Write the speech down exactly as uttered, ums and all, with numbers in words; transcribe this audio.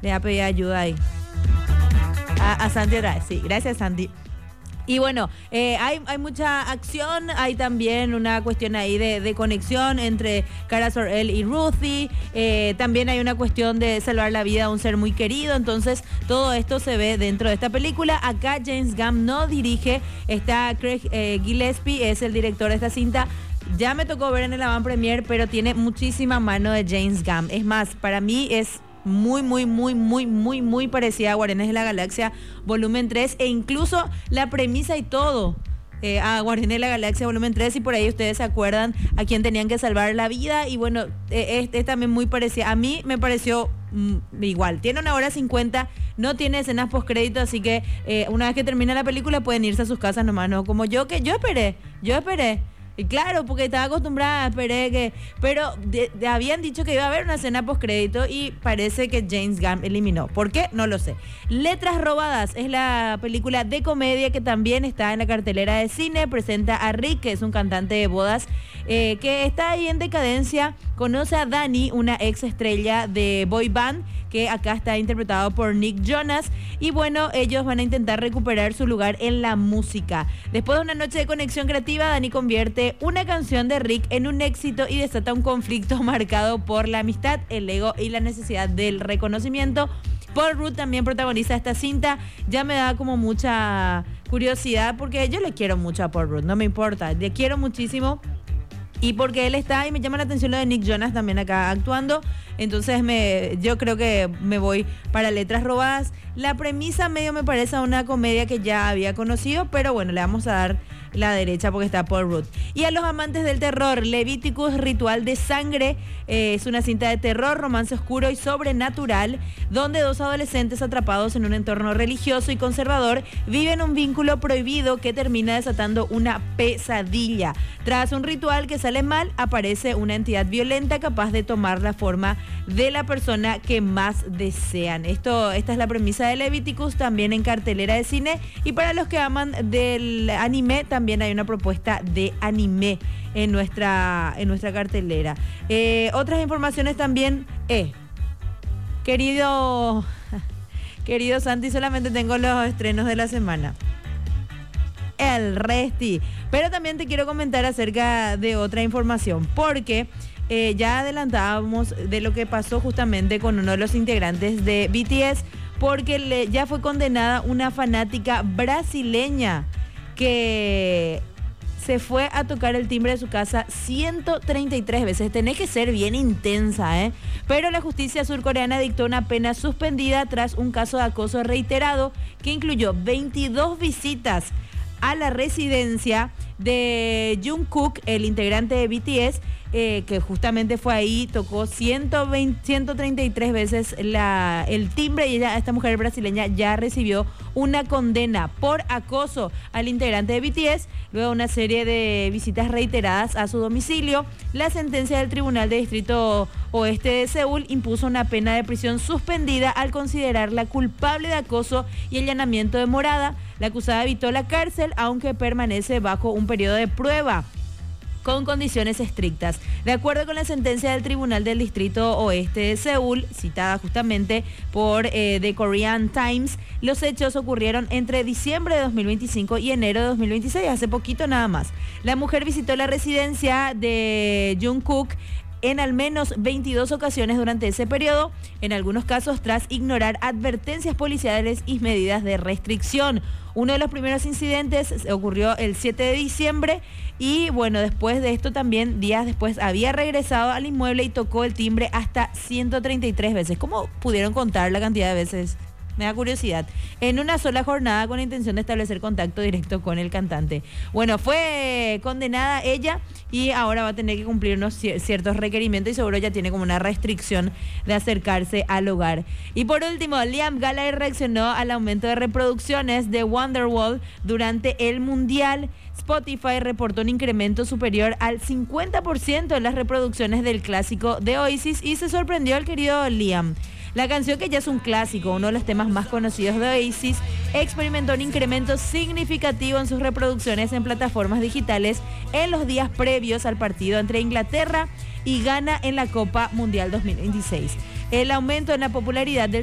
Le voy a pedir ayuda ahí. A, a Santi otra vez, sí. Gracias, Santi. Y bueno, eh, hay, hay mucha acción, hay también una cuestión ahí de, de conexión entre Cara Zor-El y Ruthie, eh, también hay una cuestión de salvar la vida a un ser muy querido, entonces todo esto se ve dentro de esta película. Acá James Gunn no dirige, está Craig eh, Gillespie, es el director de esta cinta. Ya me tocó ver en el avant premiere, pero tiene muchísima mano de James Gunn. Es más, para mí es muy, muy, muy, muy, muy, muy parecida a Guardianes de la Galaxia Volumen tres, e incluso la premisa y todo eh, a Guardianes de la Galaxia Volumen tres, y por ahí ustedes se acuerdan a quién tenían que salvar la vida, y bueno, eh, es, es también muy parecida. A mí me pareció mm, igual. Tiene una hora cincuenta, no tiene escenas postcrédito, así que eh, una vez que termine la película pueden irse a sus casas nomás, no como yo, que yo esperé, yo esperé. Y claro, porque estaba acostumbrada, esperé que... Pero de, de, habían dicho que iba a haber una escena postcrédito y parece que James Gunn eliminó. ¿Por qué? No lo sé. Letras Robadas es la película de comedia que también está en la cartelera de cine. Presenta a Rick, que es un cantante de bodas, eh, que está ahí en decadencia. Conoce a Dani, una ex estrella de boy band, que acá está interpretado por Nick Jonas. Y bueno, ellos van a intentar recuperar su lugar en la música. Después de una noche de conexión creativa, Dani convierte una canción de Rick en un éxito y desata un conflicto marcado por la amistad, el ego y la necesidad del reconocimiento. Paul Rudd también protagoniza esta cinta. Ya me da como mucha curiosidad porque yo le quiero mucho a Paul Rudd, no me importa, le quiero muchísimo. Y porque él está, y me llama la atención lo de Nick Jonas también acá actuando. Entonces me, yo creo que me voy para Letras Robadas. La premisa medio me parece a una comedia que ya había conocido, pero bueno, le vamos a dar la derecha porque está Paul Rudd. Y a los amantes del terror, Levíticus, Ritual de Sangre, eh, es una cinta de terror, romance oscuro y sobrenatural, donde dos adolescentes atrapados en un entorno religioso y conservador viven un vínculo prohibido que termina desatando una pesadilla. Tras un ritual que sale mal, aparece una entidad violenta capaz de tomar la forma de la persona que más desean. Esto, esta es la premisa de Levíticus, también en cartelera de cine. Y para los que aman del anime, también hay una propuesta de anime en nuestra, en nuestra cartelera. Eh, otras informaciones también, eh, querido, querido Santi, solamente tengo los estrenos de la semana. El resti. Pero también te quiero comentar acerca de otra información, porque eh, ya adelantábamos de lo que pasó justamente con uno de los integrantes de B T S, porque le, ya fue condenada una fanática brasileña que se fue a tocar el timbre de su casa ciento treinta y tres veces. Tenés que ser bien intensa, ¿eh? Pero la justicia surcoreana dictó una pena suspendida tras un caso de acoso reiterado que incluyó veintidós visitas a la residencia de Jungkook, el integrante de B T S, eh, que justamente fue ahí, tocó ciento veinte, ciento treinta y tres veces la, el timbre, y ella, esta mujer brasileña ya recibió una condena por acoso al integrante de B T S, luego una serie de visitas reiteradas a su domicilio. La sentencia del Tribunal de Distrito Oeste de Seúl impuso una pena de prisión suspendida al considerarla culpable de acoso y allanamiento de morada. La acusada evitó la cárcel, aunque permanece bajo un periodo de prueba con condiciones estrictas. De acuerdo con la sentencia del Tribunal del Distrito Oeste de Seúl, citada justamente por eh, The Korean Times, los hechos ocurrieron entre diciembre de dos mil veinticinco y enero de dos mil veintiséis, hace poquito nada más. La mujer visitó la residencia de Jungkook en al menos veintidós ocasiones durante ese periodo, en algunos casos tras ignorar advertencias policiales y medidas de restricción. Uno de los primeros incidentes ocurrió el siete de diciembre y bueno, después de esto también, días después, había regresado al inmueble y tocó el timbre hasta ciento treinta y tres veces. ¿Cómo pudieron contar la cantidad de veces? Me da curiosidad. En una sola jornada con la intención de establecer contacto directo con el cantante. Bueno, fue condenada ella y ahora va a tener que cumplir unos ciertos requerimientos y seguro ya tiene como una restricción de acercarse al hogar. Y por último, Liam Gallagher reaccionó al aumento de reproducciones de Wonderwall durante el Mundial. Spotify reportó un incremento superior al cincuenta por ciento en las reproducciones del clásico de Oasis y se sorprendió el querido Liam. La canción, que ya es un clásico, uno de los temas más conocidos de Oasis, experimentó un incremento significativo en sus reproducciones en plataformas digitales en los días previos al partido entre Inglaterra y Ghana en la Copa Mundial dos mil veintiséis. El aumento en la popularidad del